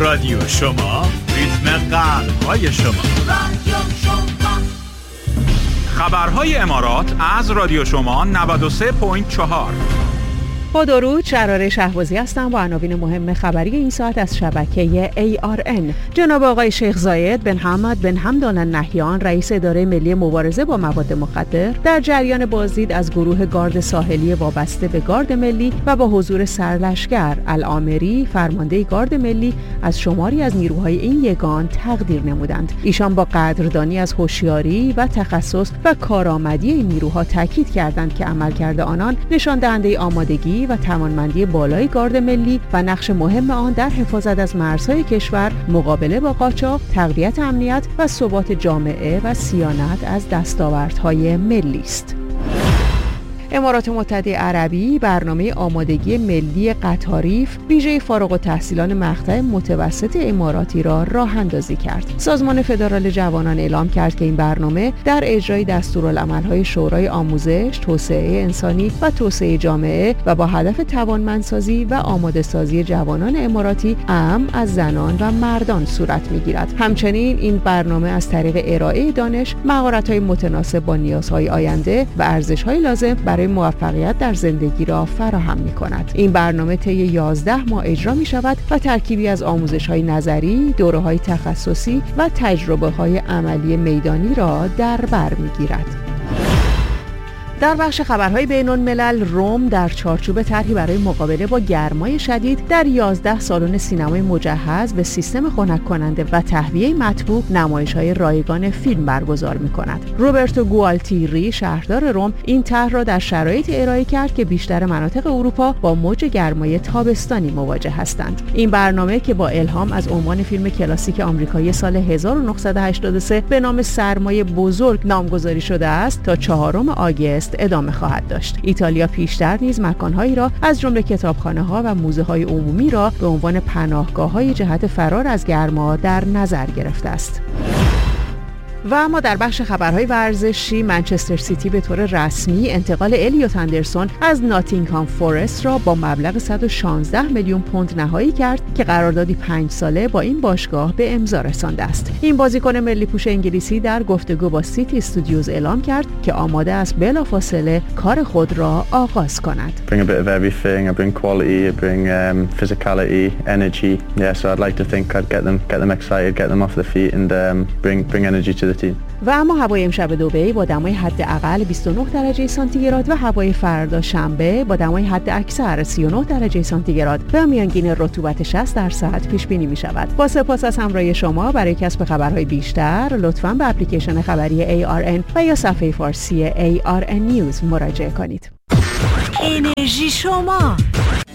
رادیو شما، ریتم قلب‌های شما. رادیو شما. خبرهای امارات از رادیو شما 93.4. با درود، شراره شهبازی هستم با عناوین مهم خبری این ساعت از شبکه ARN. جناب آقای شیخ زاید بن حمد بن حمدان النهیان رئیس اداره ملی مبارزه با مواد مخدر در جریان بازدید از گروه گارد ساحلی وابسته به گارد ملی و با حضور سرلشکر العامری فرمانده گارد ملی از شماری از نیروهای این یگان تقدیر نمودند. ایشان با قدردانی از هوشیاری و تخصص و کارآمدی این نیروها تاکید کردند که عملکرد آنان نشان دهنده آمادگی و توانمندی بالای گارد ملی و نقش مهم آن در حفاظت از مرزهای کشور، مقابله با قاچاق، تقویت امنیت و ثبات جامعه و صیانت از دستاوردهای ملی است. امارات متحده عربی برنامه آمادگی ملی قطاریف ویژه فارغ التحصیلان مقطع متوسط اماراتی را راه اندازی کرد. سازمان فدرال جوانان اعلام کرد که این برنامه در اجرای دستورالعمل‌های شورای آموزش، توسعه انسانی و توسعه جامعه و با هدف توانمندسازی و آماده‌سازی جوانان اماراتی اعم از زنان و مردان صورت می‌گیرد. همچنین این برنامه از طریق ارائه دانش، مهارت‌های متناسب با نیازهای آینده و ارزش‌های لازم برای موفقیت در زندگی را فراهم می‌کند. این برنامه طی 11 ماه اجرا می‌شود و ترکیبی از آموزش‌های نظری، دوره‌های تخصصی و تجربه‌های عملی میدانی را در بر می‌گیرد. در بخش خبرهای بین‌الملل، روم در چارچوب طرحی برای مقابله با گرمای شدید در 11 سالن سینمای مجهز به سیستم خنک کننده و تهویه مطبوع نمایش‌های رایگان فیلم برگزار می‌کند. روبرتو گوالتیری شهردار روم این طرح را در شرایطی ارائه کرد که بیشتر مناطق اروپا با موج گرمای تابستانی مواجه هستند. این برنامه که با الهام از عنوان فیلم کلاسیک آمریکایی سال 1983 به نام سرمایه بزرگ نامگذاری شده است تا 4 آگوست ادامه خواهد داشت. ایتالیا پیشتر نیز مکانهایی را از جمله کتابخانه‌ها و موزه‌های عمومی را به عنوان پناهگاه‌های جهت فرار از گرما در نظر گرفته است. و اما در بخش خبرهای ورزشی، منچستر سیتی به طور رسمی انتقال الیوت اندرسون از ناتینگهام فورست را با مبلغ 116 میلیون پوند نهایی کرد که قراردادی 5 ساله با این باشگاه به امضا رسانده است. این بازیکن ملی پوش انگلیسی در گفتگو با سیتی استودیوز اعلام کرد که آماده است بلافاصله کار خود را آغاز کند. Bring a bit of everything. I bring quality, I bring physicality, energy. Yeah, so I'd like to think I'd get them excited, get them off their feet and bring energy to و اما هوای امشب دبی با دمای حداقل 29 درجه سانتیگراد و هوای فردا شنبه با دمای حد اکثر 39 درجه سانتیگراد و میانگین رطوبت 60% پیش بینی می شود. با سپاس از همراهی شما. برای کسب خبرهای بیشتر لطفاً به اپلیکیشن خبری ARN و یا صفحه فارسی ARN News مراجعه کنید. انرژی شما.